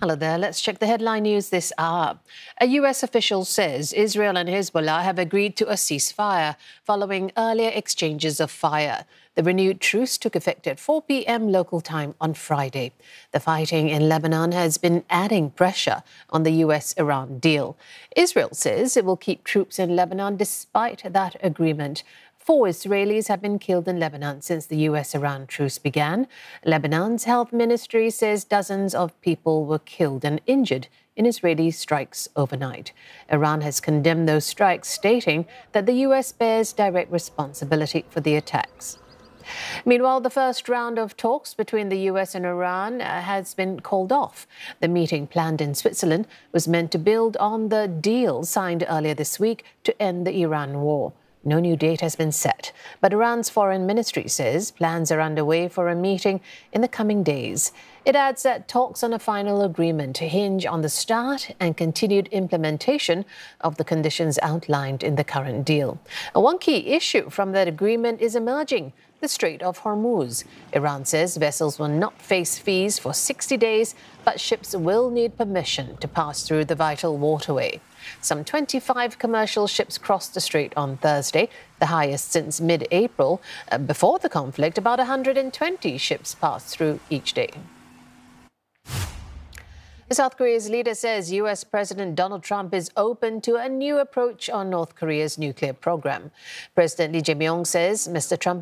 Hello there. Let's check the headline news this hour. A U.S. official says Israel and Hezbollah have agreed to a ceasefire following earlier exchanges of fire. The renewed truce took effect at 4 p.m. local time on Friday. The fighting in Lebanon has been adding pressure on the U.S.-Iran deal. Israel says it will keep troops in Lebanon despite that agreement. 4 Israelis have been killed in Lebanon since the U.S.-Iran truce began. Lebanon's health ministry says dozens of people were killed and injured in Israeli strikes overnight. Iran has condemned those strikes, stating that the U.S. bears direct responsibility for the attacks. Meanwhile, the first round of talks between the U.S. and Iran has been called off. The meeting, planned in Switzerland, was meant to build on the deal signed earlier this week to end the Iran war. No new date has been set, but Iran's foreign ministry says plans are underway for a meeting in the coming days. It adds that talks on a final agreement hinge on the start and continued implementation of the conditions outlined in the current deal. One key issue from that agreement is emerging: the Strait of Hormuz. Iran says vessels will not face fees for 60 days, but ships will need permission to pass through the vital waterway. Some 25 commercial ships crossed the strait on Thursday, the highest since mid-April. Before the conflict, about 120 ships passed through each day. South Korea's leader says U.S. President Donald Trump is open to a new approach on North Korea's nuclear program. President Lee Jae-myung says Mr. Trump